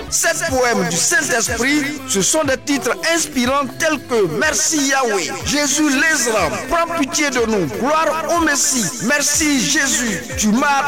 Sept poèmes du Saint-Esprit, ce sont des titres inspirants tels que Merci Yahweh, Jésus l'Ezra, prends pitié de nous, gloire au Messie, merci Jésus, tu m'as